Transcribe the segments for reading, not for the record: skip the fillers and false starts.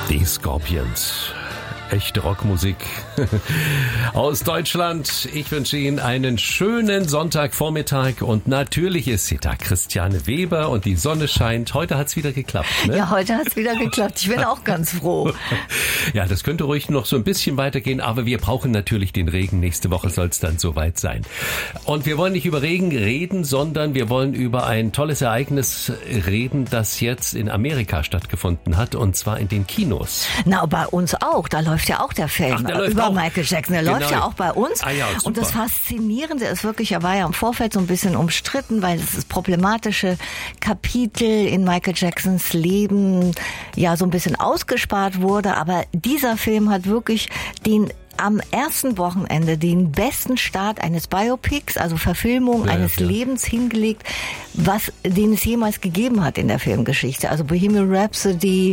Die Scorpions. Echte Rockmusik aus Deutschland. Ich wünsche Ihnen einen schönen Sonntagvormittag und natürlich ist sie da, Christiane Weber, und die Sonne scheint. Heute hat's wieder geklappt, ne? Ja, heute hat's wieder geklappt. Ich bin auch ganz froh. Ja, das könnte ruhig noch so ein bisschen weitergehen, aber wir brauchen natürlich den Regen. Nächste Woche soll es dann soweit sein. Und wir wollen nicht über Regen reden, sondern wir wollen über ein tolles Ereignis reden, das jetzt in Amerika stattgefunden hat, und zwar in den Kinos. Na, bei uns auch. Da läuft ja auch der Film über auch Michael Jackson. Der läuft ja auch bei uns. Ah, ja, und das Faszinierende ist wirklich, er war ja im Vorfeld so ein bisschen umstritten, weil das problematische Kapitel in Michael Jacksons Leben ja so ein bisschen ausgespart wurde. Aber dieser Film hat wirklich am ersten Wochenende den besten Start eines Biopics, also Verfilmung eines Lebens hingelegt, den es jemals gegeben hat in der Filmgeschichte. Also Bohemian Rhapsody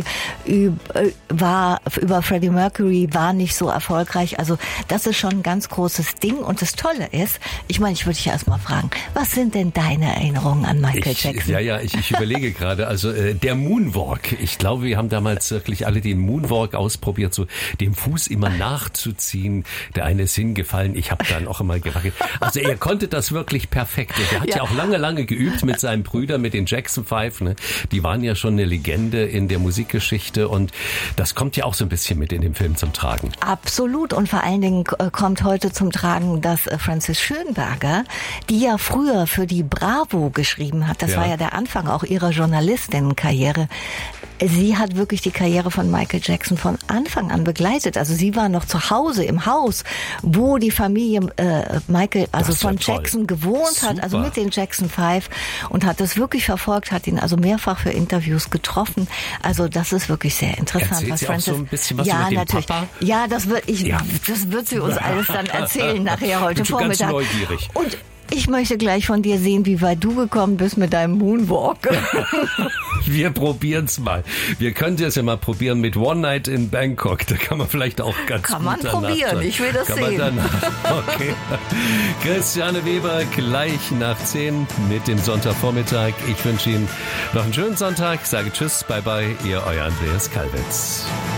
über Freddie Mercury war nicht so erfolgreich. Also das ist schon ein ganz großes Ding. Und das Tolle ist, ich würde dich erst mal fragen, was sind denn deine Erinnerungen an Michael Jackson? Ich überlege gerade, also der Moonwalk. Ich glaube, wir haben damals wirklich alle den Moonwalk ausprobiert, so dem Fuß immer nachzuziehen. Der eine ist hingefallen, ich habe dann auch immer gewackelt. Also er konnte das wirklich perfekt. Und er hat ja auch lange geübt mit seinen Brüdern, mit den Jackson 5. Ne? Die waren ja schon eine Legende in der Musikgeschichte und das kommt ja auch so ein bisschen mit in dem Film zum Tragen. Absolut, und vor allen Dingen kommt heute zum Tragen, dass Frances Schönberger, die ja früher für die Bravo geschrieben hat, das war ja der Anfang auch ihrer Journalistinnenkarriere, sie hat wirklich die Karriere von Michael Jackson von Anfang an begleitet. Also sie war noch zu Hause im Haus, wo die Familie von Jackson gewohnt hat, also mit den Jackson 5, und hat das wirklich verfolgt, hat ihn also mehrfach für Interviews getroffen. Also das ist wirklich sehr interessant. Erzählt was sie Frances, auch so ein bisschen was über den natürlich. Papa? Ja, das wird sie uns alles dann erzählen nachher heute bin schon Vormittag. Ganz neugierig. Und ich möchte gleich von dir sehen, wie weit du gekommen bist mit deinem Moonwalk. Wir probieren's mal. Wir können es ja mal probieren mit One Night in Bangkok. Da kann man vielleicht auch ganz gut danach probieren, ich will das sehen. Okay. Christiane Weber gleich nach 10 mit dem Sonntagvormittag. Ich wünsche Ihnen noch einen schönen Sonntag. Sage Tschüss, bye bye, Ihr euer Andreas Kalbitz.